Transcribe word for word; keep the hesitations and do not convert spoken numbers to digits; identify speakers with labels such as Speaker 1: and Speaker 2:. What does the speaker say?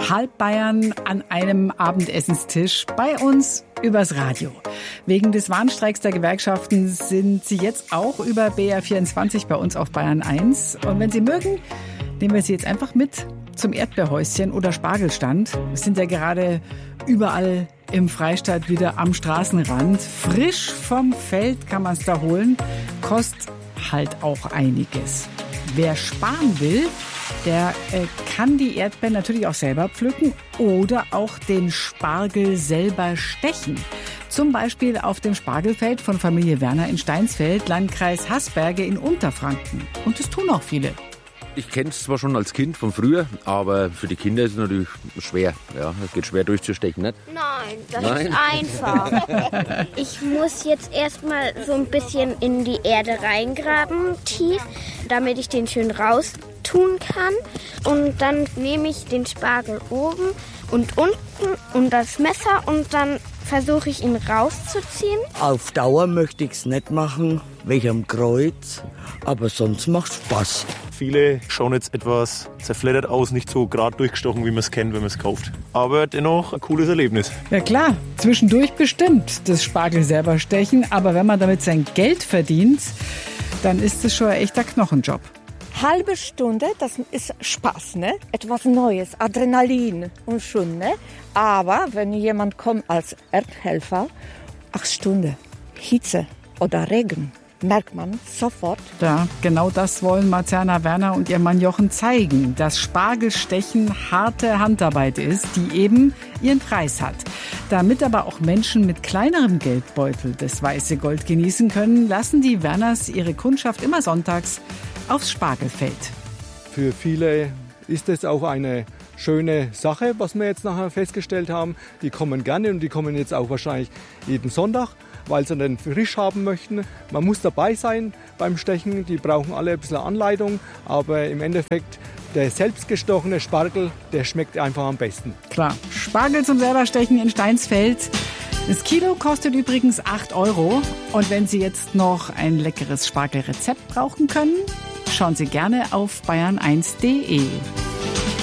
Speaker 1: Halb Bayern an einem Abendessenstisch bei uns übers Radio. Wegen des Warnstreiks der Gewerkschaften sind Sie jetzt auch über B R vierundzwanzig bei uns auf Bayern eins. Und wenn Sie mögen, nehmen wir Sie jetzt einfach mit zum Erdbeerhäuschen oder Spargelstand. Wir sind ja gerade überall im Freistaat wieder am Straßenrand. Frisch vom Feld kann man es da holen. Kostet halt auch einiges. Wer sparen will, der äh, kann die Erdbeeren natürlich auch selber pflücken oder auch den Spargel selber stechen. Zum Beispiel auf dem Spargelfeld von Familie Werner in Steinsfeld, Landkreis Haßberge in Unterfranken. Und das tun auch viele.
Speaker 2: Ich kenne es zwar schon als Kind von früher, aber für die Kinder ist es natürlich schwer. Ja, es geht schwer durchzustechen, nicht?
Speaker 3: Nein, das
Speaker 2: Nein?
Speaker 3: ist einfach. Ich muss jetzt erstmal so ein bisschen in die Erde reingraben, tief, damit ich den schön raus tun kann. Und dann nehme ich den Spargel oben und unten und das Messer und dann versuche ich ihn rauszuziehen.
Speaker 4: Auf Dauer möchte ich es nicht machen, wegen am Kreuz, aber sonst macht es Spaß.
Speaker 5: Viele schauen jetzt etwas zerfleddert aus, nicht so gerade durchgestochen, wie man es kennt, wenn man es kauft. Aber dennoch ein cooles Erlebnis.
Speaker 1: Ja klar, zwischendurch bestimmt das Spargel selber stechen, aber wenn man damit sein Geld verdient, dann ist es schon ein echter Knochenjob.
Speaker 6: Halbe Stunde, das ist Spaß, ne? Etwas Neues, Adrenalin und schon, ne? Aber wenn jemand kommt als Erdhelfer, acht Stunden, Hitze oder Regen, merkt man sofort.
Speaker 1: Ja, genau das wollen Marciana Werner und ihr Mann Jochen zeigen, dass Spargelstechen harte Handarbeit ist, die eben ihren Preis hat. Damit aber auch Menschen mit kleinerem Geldbeutel das weiße Gold genießen können, lassen die Werners ihre Kundschaft immer sonntags aufs Spargelfeld.
Speaker 7: Für viele ist es auch eine schöne Sache, was wir jetzt nachher festgestellt haben. Die kommen gerne und die kommen jetzt auch wahrscheinlich jeden Sonntag, weil sie den frisch haben möchten. Man muss dabei sein beim Stechen, die brauchen alle ein bisschen Anleitung, aber im Endeffekt der selbstgestochene Spargel, der schmeckt einfach am besten.
Speaker 1: Klar, Spargel zum selberstechen in Steinsfeld. Das Kilo kostet übrigens acht Euro. Und wenn Sie jetzt noch ein leckeres Spargelrezept brauchen können, schauen Sie gerne auf bayern eins punkt de.